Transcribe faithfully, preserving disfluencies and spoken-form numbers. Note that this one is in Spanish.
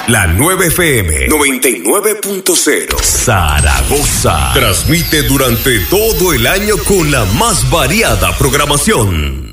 La nueva F M noventa y nueve punto cero Zaragoza transmite durante todo el año con la más variada programación.